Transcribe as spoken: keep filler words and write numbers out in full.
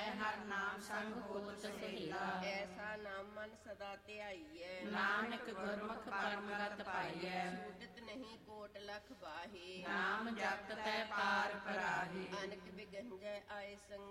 ਹਰ ਨਾਮ ਸੰਗ ਹੋਤ ਸਹੇਲਾ। ਐਸਾ ਨਾਮ ਮਨ ਸਦਾ ਧਿਆਈਐ, ਨਾਨਕ ਗੁਰਮੁਖ ਪਰਮਗਤ ਪਾਈਐ। ਛੂਟਤ ਨਹੀਂ ਕੋਟ ਲਖ ਬਾਹੀ, ਨਾਮ ਜਪਤ ਤੈ ਪਾਰ ਪਰਾਹੀ। ਅਨਕ ਬਿਗੰਜੈ ਆਏ ਸੰਗ